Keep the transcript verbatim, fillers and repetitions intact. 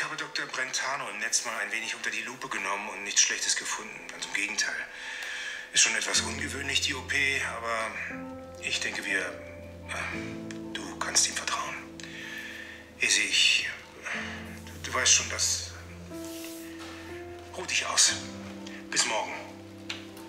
habe Doktor Brentano im Netz mal ein wenig unter die Lupe genommen und nichts Schlechtes gefunden. Ganz im Gegenteil. Ist schon etwas ungewöhnlich, die O P, aber ich denke, wir... Äh, du kannst ihm vertrauen. Izzy, ich... Du, du weißt schon, dass... Ruh dich aus. Bis morgen.